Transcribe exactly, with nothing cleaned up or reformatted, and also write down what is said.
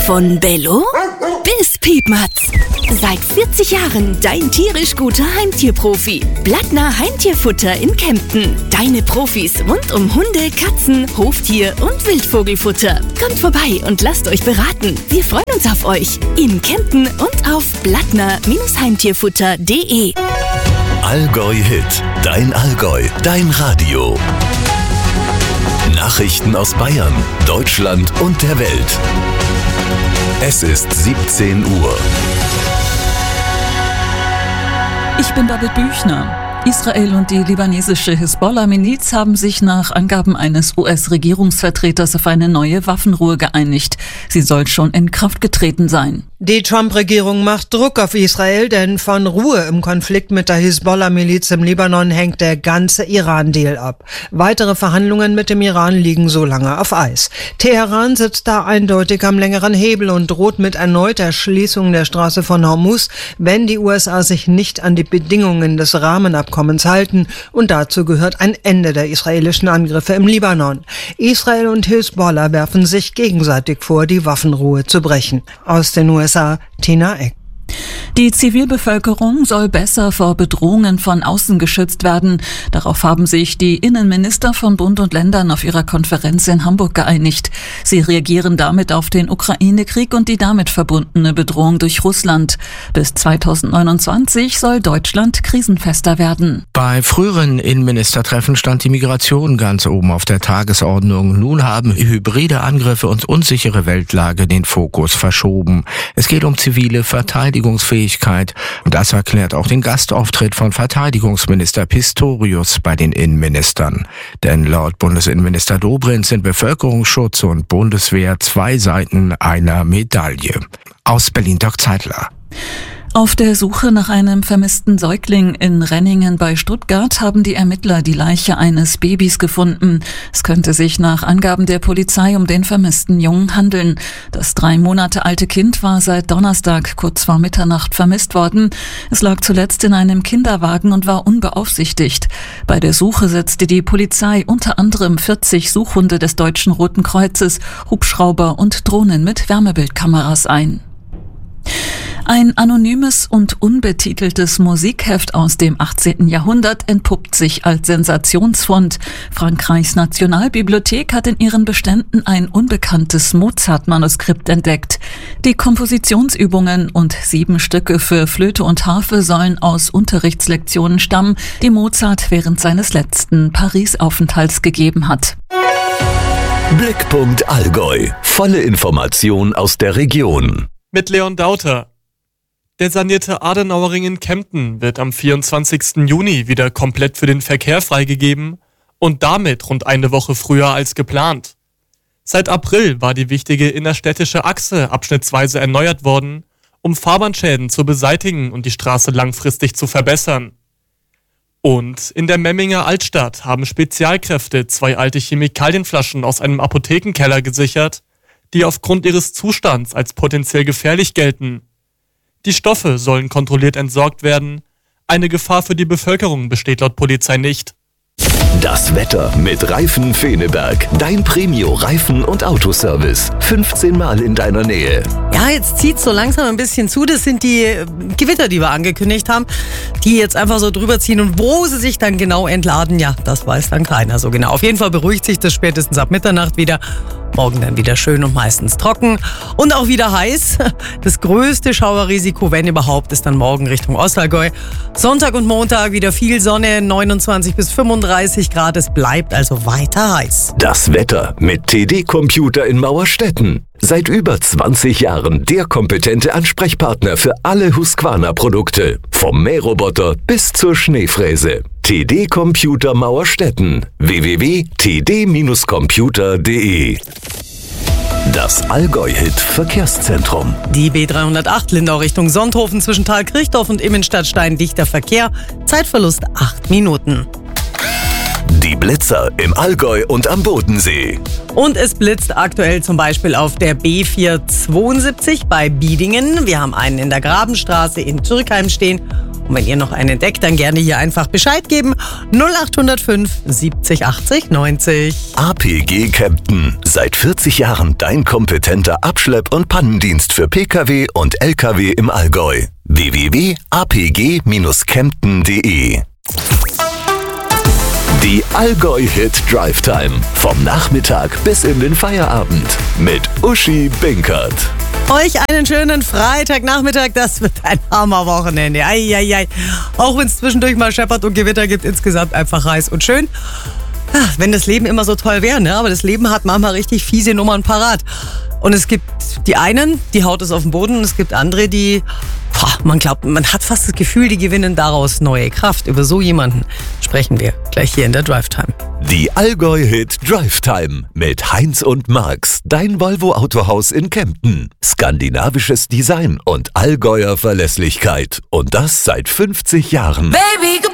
Von Bello bis Piepmatz. Seit vierzig Jahren dein tierisch guter Heimtierprofi. Blattner Heimtierfutter in Kempten. Deine Profis rund um Hunde, Katzen, Hoftier und Wildvogelfutter. Kommt vorbei und lasst euch beraten. Wir freuen uns auf euch. In Kempten und auf blattner Heimtierfutter punkt de. Allgäu Hit. Dein Allgäu. Dein Radio. Nachrichten aus Bayern, Deutschland und der Welt. Es ist siebzehn Uhr. Ich bin David Büchner. Israel und die libanesische Hisbollah-Miliz haben sich nach Angaben eines U S-Regierungsvertreters auf eine neue Waffenruhe geeinigt. Sie soll schon in Kraft getreten sein. Die Trump-Regierung macht Druck auf Israel, denn von Ruhe im Konflikt mit der Hisbollah-Miliz im Libanon hängt der ganze Iran-Deal ab. Weitere Verhandlungen mit dem Iran liegen so lange auf Eis. Teheran sitzt da eindeutig am längeren Hebel und droht mit erneuter Schließung der Straße von Hormuz, wenn die U S A sich nicht an die Bedingungen des Rahmenabkommens halten, und dazu gehört ein Ende der israelischen Angriffe im Libanon. Israel und Hisbollah werfen sich gegenseitig vor, die Waffenruhe zu brechen. Aus den U S A, Tina Eck. Die Zivilbevölkerung soll besser vor Bedrohungen von außen geschützt werden. Darauf haben sich die Innenminister von Bund und Ländern auf ihrer Konferenz in Hamburg geeinigt. Sie reagieren damit auf den Ukraine-Krieg und die damit verbundene Bedrohung durch Russland. Bis zweitausendneunundzwanzig soll Deutschland krisenfester werden. Bei früheren Innenministertreffen stand die Migration ganz oben auf der Tagesordnung. Nun haben hybride Angriffe und unsichere Weltlage den Fokus verschoben. Es geht um zivile Verteidigungsfähigkeit. Und das erklärt auch den Gastauftritt von Verteidigungsminister Pistorius bei den Innenministern. Denn laut Bundesinnenminister Dobrindt sind Bevölkerungsschutz und Bundeswehr zwei Seiten einer Medaille. Aus Berlin Dirk Zeitler. Auf der Suche nach einem vermissten Säugling in Renningen bei Stuttgart haben die Ermittler die Leiche eines Babys gefunden. Es könnte sich nach Angaben der Polizei um den vermissten Jungen handeln. Das drei Monate alte Kind war seit Donnerstag kurz vor Mitternacht vermisst worden. Es lag zuletzt in einem Kinderwagen und war unbeaufsichtigt. Bei der Suche setzte die Polizei unter anderem vierzig Suchhunde des Deutschen Roten Kreuzes, Hubschrauber und Drohnen mit Wärmebildkameras ein. Ein anonymes und unbetiteltes Musikheft aus dem achtzehnten Jahrhundert entpuppt sich als Sensationsfund. Frankreichs Nationalbibliothek hat in ihren Beständen ein unbekanntes Mozart-Manuskript entdeckt. Die Kompositionsübungen und sieben Stücke für Flöte und Harfe sollen aus Unterrichtslektionen stammen, die Mozart während seines letzten Paris-Aufenthalts gegeben hat. Blickpunkt Allgäu. Volle Information aus der Region. Mit Leon Dauter. Der sanierte Adenauerring in Kempten wird am vierundzwanzigsten Juni wieder komplett für den Verkehr freigegeben und damit rund eine Woche früher als geplant. Seit April war die wichtige innerstädtische Achse abschnittsweise erneuert worden, um Fahrbahnschäden zu beseitigen und die Straße langfristig zu verbessern. Und in der Memminger Altstadt haben Spezialkräfte zwei alte Chemikalienflaschen aus einem Apothekenkeller gesichert, die aufgrund ihres Zustands als potenziell gefährlich gelten. Die Stoffe sollen kontrolliert entsorgt werden. Eine Gefahr für die Bevölkerung besteht laut Polizei nicht. Das Wetter mit Reifen Feneberg. Dein Premio-Reifen- und Autoservice. fünfzehn Mal in deiner Nähe. Ja, jetzt zieht es so langsam ein bisschen zu. Das sind die Gewitter, die wir angekündigt haben, die jetzt einfach so drüber ziehen. Und wo sie sich dann genau entladen, ja, das weiß dann keiner so genau. Auf jeden Fall beruhigt sich das spätestens ab Mitternacht wieder. Morgen dann wieder schön und meistens trocken und auch wieder heiß. Das größte Schauerrisiko, wenn überhaupt, ist dann morgen Richtung Ostallgäu. Sonntag und Montag wieder viel Sonne, neunundzwanzig bis fünfunddreißig Grad. Es bleibt also weiter heiß. Das Wetter mit T D Computer in Mauerstetten. Seit über zwanzig Jahren der kompetente Ansprechpartner für alle Husqvarna-Produkte. Vom Mähroboter bis zur Schneefräse. T D Computer Mauerstetten. w w w punkt t d computer punkt de. Das Allgäu-Hit Verkehrszentrum. Die B dreihundertacht Lindau Richtung Sonthofen zwischen Thalkirchdorf und Immenstadtstein dichter Verkehr. Zeitverlust acht Minuten. Die Blitzer im Allgäu und am Bodensee. Und es blitzt aktuell zum Beispiel auf der B vierhundertzweiundsiebzig bei Biedingen. Wir haben einen in der Grabenstraße in Türkheim stehen. Und wenn ihr noch einen entdeckt, dann gerne hier einfach Bescheid geben. null acht null fünf siebzig achtzig neunzig. A P G Kempten. Seit vierzig Jahren dein kompetenter Abschlepp- und Pannendienst für Pkw und Lkw im Allgäu. w w w punkt a p g dash kempten punkt d e. Die Allgäu-Hit Drive Time. Vom Nachmittag bis in den Feierabend. Mit Uschi Binkert. Euch einen schönen Freitagnachmittag. Das wird ein Hammerwochenende. Eieiei. Auch wenn es zwischendurch mal scheppert und Gewitter gibt, insgesamt einfach heiß und schön. Ach, wenn das Leben immer so toll wäre, ne? Aber das Leben hat manchmal richtig fiese Nummern parat. Und es gibt die einen, die haut es auf den Boden, und es gibt andere, die, boah, man glaubt, man hat fast das Gefühl, die gewinnen daraus neue Kraft. Über so jemanden sprechen wir gleich hier in der Drive Time. Die Allgäu-Hit Drive Time mit Heinz und Marx, dein Volvo-Autohaus in Kempten. Skandinavisches Design und Allgäuer Verlässlichkeit. Und das seit fünfzig Jahren. Baby,